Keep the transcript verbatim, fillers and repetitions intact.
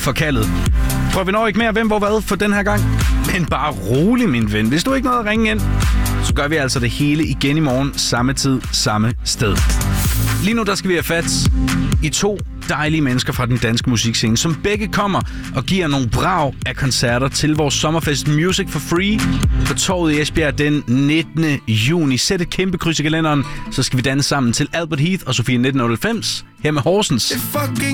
for kaldet. Prøv, vi når ikke mere hvem hvor hvad for den her gang. Men bare rolig, min ven. Hvis du ikke nåede at ringe ind, så gør vi altså det hele igen i morgen. Samme tid, samme sted. Lige nu der skal vi have fat i to dejlige mennesker fra den danske musikscene, som begge kommer og giver nogle brag af koncerter til vores sommerfest Music for Free på Torvet i Esbjerg den nittende juni. Sæt et kæmpe kryds i kalenderen, så skal vi danse sammen til Albert Heath og Sofie nitten otteoghalvfems her med Horsens.